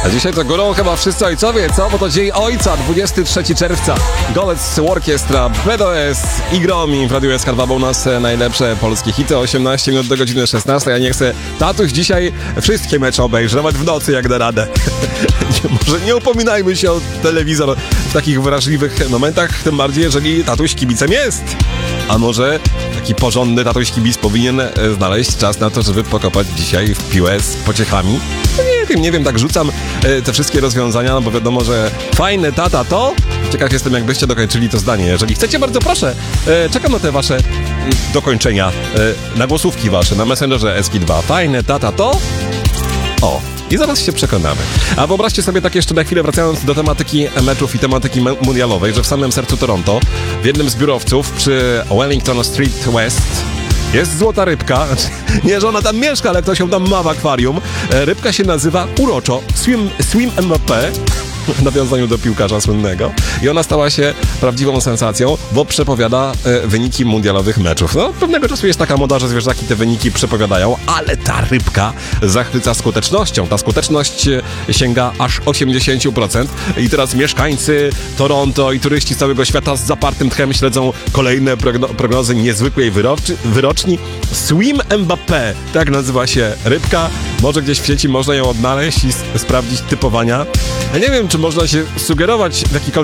A dzisiaj to górą chyba wszyscy ojcowie, co? Bo to Dzień Ojca, 23 czerwca. Golec Orkiestra, BDS i Gromi w Radiu SK2, bo u nas najlepsze polskie hity, 18 minut do godziny 16. Ja nie chcę, tatuś dzisiaj wszystkie mecze obejrzy, nawet w nocy jak da radę. Może nie upominajmy się o telewizor w takich wrażliwych momentach, tym bardziej jeżeli tatuś kibicem jest. A może taki porządny tatuś kibic powinien znaleźć czas na to, żeby pokopać dzisiaj w piłę z pociechami? Nie wiem, tak rzucam te wszystkie rozwiązania, no bo wiadomo, że fajny tata to... Ciekaw jestem, jakbyście dokończyli to zdanie. Jeżeli chcecie, bardzo proszę, czekam na te wasze dokończenia, na głosówki wasze, na Messengerze SK2. Fajny tata to... O, i zaraz się przekonamy. A wyobraźcie sobie tak jeszcze na chwilę, wracając do tematyki meczów i tematyki mundialowej, że w samym sercu Toronto, w jednym z biurowców przy Wellington Street West jest złota rybka. Nie, że ona tam mieszka, ale ktoś ją tam ma w akwarium. Rybka się nazywa uroczo Swim Mbappé, w nawiązaniu do piłkarza słynnego. I ona stała się prawdziwą sensacją, bo przepowiada wyniki mundialowych meczów. No, pewnego czasu jest taka moda, że zwierzaki te wyniki przepowiadają, ale ta rybka zachwyca skutecznością. Ta skuteczność sięga aż 80%. I teraz mieszkańcy Toronto i turyści z całego świata z zapartym tchem śledzą kolejne prognozy niezwykłej wyroczni. Swim Mbappé, tak nazywa się rybka. Może gdzieś w sieci można ją odnaleźć i sprawdzić typowania. Ja nie wiem, czy można się sugerować w jakikolwiek